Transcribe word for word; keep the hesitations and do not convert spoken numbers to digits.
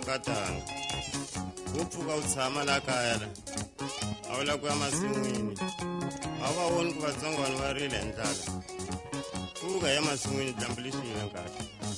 katanga wo pfuka u tshama la kaya la a wu la ku ya masin'wini a wu va voni ku vatsongwana va rile hi ndlala pfuka ya masin'wini dyambu lexi yile nkarhi